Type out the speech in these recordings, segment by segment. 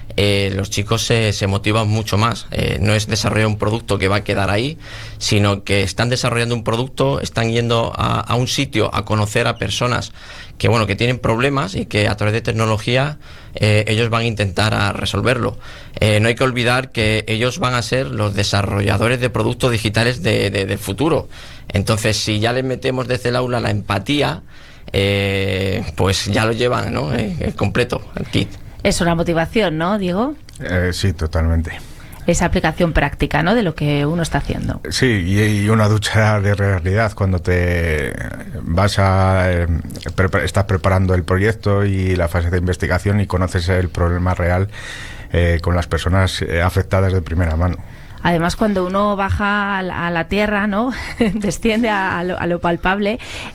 los chicos se motivan mucho más. No es desarrollar un producto que va a quedar ahí, sino que están desarrollando un producto, están yendo a un sitio a conocer a personas que tienen problemas y que a través de tecnología ellos van a intentar a resolverlo. No hay que olvidar que ellos van a ser los desarrolladores de productos digitales del futuro. Entonces, si ya les metemos desde el aula la empatía, pues ya lo llevan, ¿no? Completo, el kit. Es una motivación, ¿no, Diego? Sí, totalmente. Esa aplicación práctica, ¿no?, de lo que uno está haciendo. Sí, y una ducha de realidad cuando te vas estás preparando el proyecto y la fase de investigación y conoces el problema real con las personas afectadas de primera mano. Además, cuando uno baja a la tierra, ¿no?, desciende a lo palpable,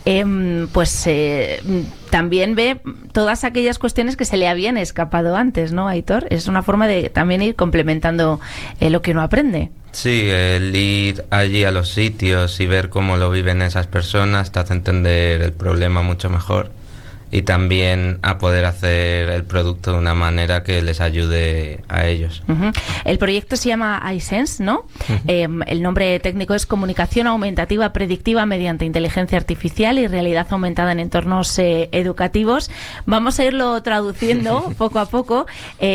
también ve todas aquellas cuestiones que se le habían escapado antes, ¿no, Aitor? Es una forma de también ir complementando lo que uno aprende. Sí, el ir allí a los sitios y ver cómo lo viven esas personas te hace entender el problema mucho mejor y también a poder hacer el producto de una manera que les ayude a ellos. Uh-huh. El proyecto se llama iSense, ¿no? Uh-huh. El nombre técnico es Comunicación Aumentativa Predictiva mediante Inteligencia Artificial y Realidad Aumentada en Entornos Educativos. Vamos a irlo traduciendo poco a poco.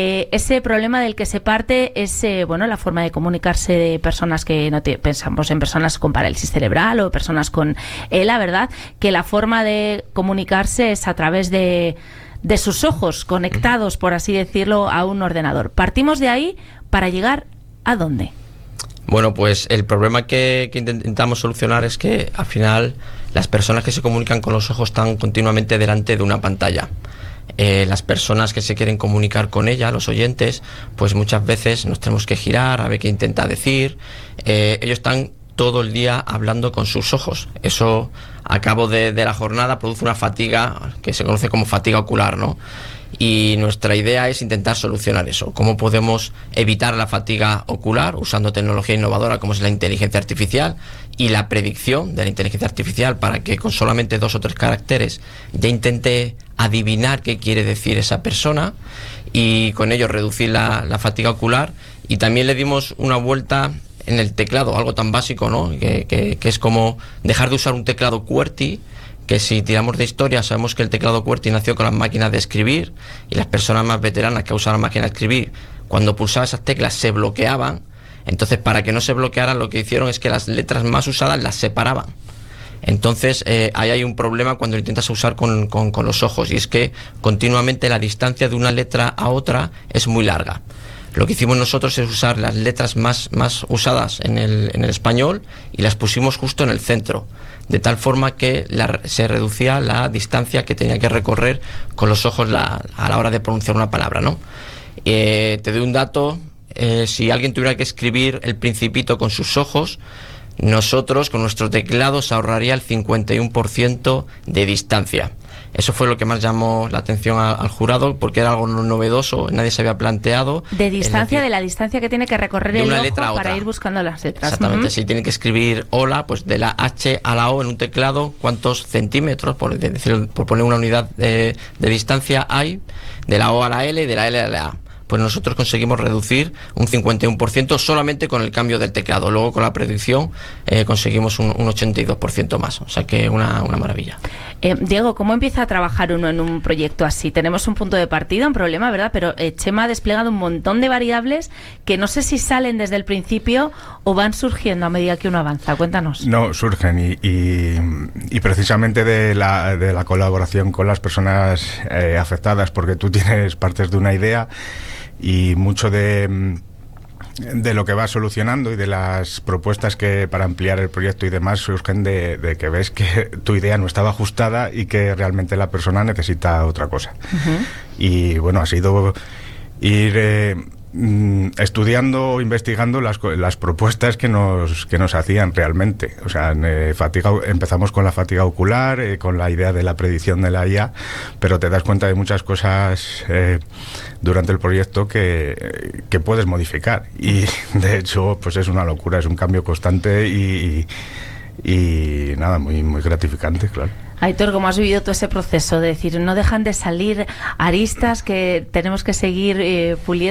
Ese problema del que se parte es la forma de comunicarse de personas que pensamos en personas con parálisis cerebral o personas con ELA, ¿verdad? Que la forma de comunicarse es a través de sus ojos conectados, por así decirlo, a un ordenador. Partimos de ahí para llegar ¿a dónde? Bueno, pues el problema que intentamos solucionar es que al final las personas que se comunican con los ojos están continuamente delante de una pantalla. Las personas que se quieren comunicar con ella, los oyentes, pues muchas veces nos tenemos que girar a ver qué intenta decir. Ellos están todo el día hablando con sus ojos. Eso, a cabo de la jornada, produce una fatiga que se conoce como fatiga ocular, ¿no? Y nuestra idea es intentar solucionar eso. ¿Cómo podemos evitar la fatiga ocular usando tecnología innovadora como es la inteligencia artificial y la predicción de la inteligencia artificial para que con solamente 2 o 3 caracteres ya intente adivinar qué quiere decir esa persona y con ello reducir la fatiga ocular? Y también le dimos una vuelta en el teclado, algo tan básico, ¿no? Que es como dejar de usar un teclado QWERTY, que si tiramos de historia sabemos que el teclado QWERTY nació con las máquinas de escribir y las personas más veteranas que usaban máquinas de escribir, cuando pulsaban esas teclas se bloqueaban. Entonces, para que no se bloquearan, lo que hicieron es que las letras más usadas las separaban. Entonces, ahí hay un problema cuando lo intentas usar con los ojos, y es que continuamente la distancia de una letra a otra es muy larga. Lo que hicimos nosotros es usar las letras más usadas en el español y las pusimos justo en el centro, de tal forma que se reducía la distancia que tenía que recorrer con los ojos a la hora de pronunciar una palabra, ¿no? Te doy un dato: si alguien tuviera que escribir El Principito con sus ojos, nosotros con nuestro teclado se ahorraría el 51% de distancia. Eso fue lo que más llamó la atención al jurado, porque era algo novedoso, nadie se había planteado. De distancia, de la distancia que tiene que recorrer el ojo letra para ir buscando las letras. Exactamente, si tiene que escribir hola, pues de la H a la O en un teclado, ¿cuántos centímetros, por poner una unidad de distancia hay? De la O a la L y de la L a la A. Pues nosotros conseguimos reducir un 51% solamente con el cambio del teclado. Luego con la predicción conseguimos un 82% más. O sea que una maravilla. Diego, ¿cómo empieza a trabajar uno en un proyecto así? Tenemos un punto de partida, un problema, ¿verdad? Pero Chema ha desplegado un montón de variables que no sé si salen desde el principio o van surgiendo a medida que uno avanza. Cuéntanos. No, surgen y precisamente de la colaboración con las personas afectadas, porque tú tienes partes de una idea y mucho de lo que vas solucionando y de las propuestas que para ampliar el proyecto y demás surgen de que ves que tu idea no estaba ajustada y que realmente la persona necesita otra cosa. Uh-huh. Y bueno, ha sido ir estudiando, investigando las propuestas que nos hacían realmente. O sea, empezamos con la fatiga ocular, con la idea de la predicción de la IA, pero te das cuenta de muchas cosas durante el proyecto que puedes modificar, y de hecho pues es una locura, es un cambio constante y nada, muy, muy gratificante, claro. Aitor, ¿cómo has vivido todo ese proceso? De decir, no dejan de salir aristas que tenemos que seguir puliendo